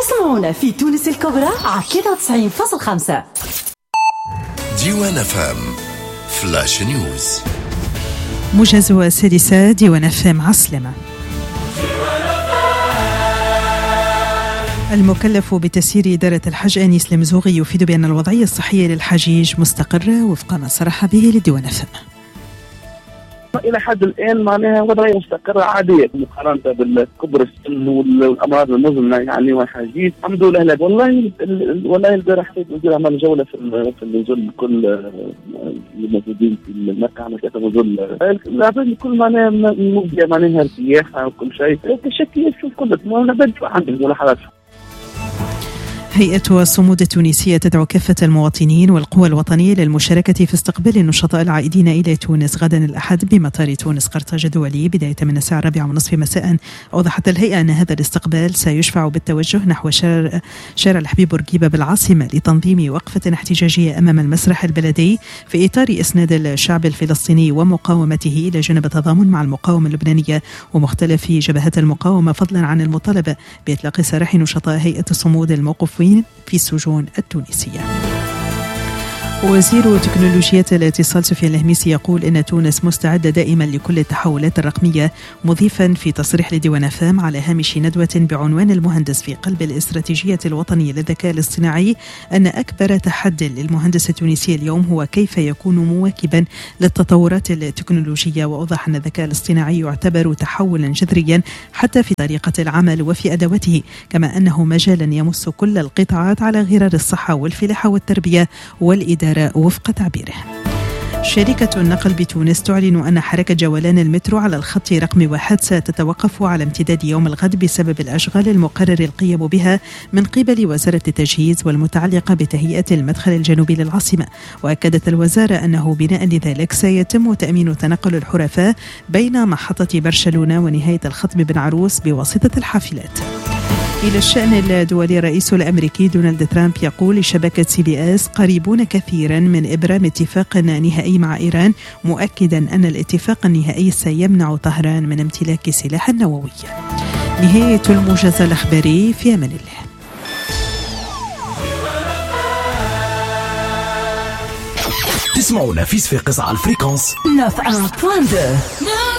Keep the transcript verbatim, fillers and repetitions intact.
تسمعونا في تونس الكبرى على ثلاثة وتسعين فاصلة خمسة. ديوان اف ام فلاش نيوز. موجز السادسة ديوان اف ام عسلمة. المكلف بتسيير إدارة الحج أنيس المزوغي يفيد بأن الوضعية الصحية للحجيج مستقرة وفق ما صرح به لديوان اف ام. إلى حد الآن معناها وضعية مستقرة عادية مقارنة بالكبر السن والأمراض المزمنة يعني والحاجيج. الحمد لله. لا والله والله البارح حسيت نزول عمل جولة في في النزول كل الموجودين في المكة عمل كذا نزول العباد كل معناها مبدأ معناها ارتياح وكل شيء كشكل في كل ما نبدأ عندهم ملاحظات. هيئة الصمود التونسية تدعو كافة المواطنين والقوى الوطنية للمشاركة في استقبال النشطاء العائدين إلى تونس غدا الأحد بمطار تونس قرطاج الدولي بداية من الساعة الرابعة ونصف مساء. أوضحت الهيئة أن هذا الاستقبال سيشفع بالتوجه نحو شارع, شارع الحبيب بورقيبة بالعاصمة لتنظيم وقفة احتجاجية أمام المسرح البلدي في إطار إسناد الشعب الفلسطيني ومقاومته إلى جانب التضامن مع المقاومة اللبنانية ومختلف جبهات المقاومة، فضلا عن المطالبة بإطلاق سراح نشطاء هيئة الصمود الموقوفين في السجون التونسية. وزير تكنولوجيا الاتصال سفيان الهميسي يقول إن تونس مستعدة دائما لكل التحولات الرقمية، مضيفا في تصريح لديوان اف ام على هامش ندوة بعنوان المهندس في قلب الاستراتيجية الوطنية للذكاء الاصطناعي أن أكبر تحدي للمهندس التونسي اليوم هو كيف يكون مواكبا للتطورات التكنولوجية. وأوضح أن الذكاء الاصطناعي يعتبر تحولا جذريا حتى في طريقة العمل وفي أدواته، كما أنه مجالا يمس كل القطاعات على غرار الصحة والفلاحة والتربية والإدارة وفق تعبيره. شركة النقل بتونس تعلن أن حركة جولان المترو على الخط رقم واحد ستتوقف على امتداد يوم الغد بسبب الأشغال المقرر القيام بها من قبل وزارة التجهيز والمتعلقة بتهيئة المدخل الجنوبي للعاصمة. وأكدت الوزارة أنه بناء لذلك سيتم تأمين تنقل الحرفاء بين محطة برشلونة ونهاية الخط ببن عروس بواسطة الحافلات. إلى الشأن الدولي، الرئيس الأمريكي دونالد ترامب يقول لشبكة سي بي اس قريبون كثيرا من إبرام اتفاق نهائي مع إيران، مؤكدا أن الاتفاق النهائي سيمنع طهران من امتلاك سلاح نووي. نهاية الموجز الأخباري، في أمان الله. تسمعونا في صفاقس على الفريكونس تسعة وتسعين فاصلة اثنين.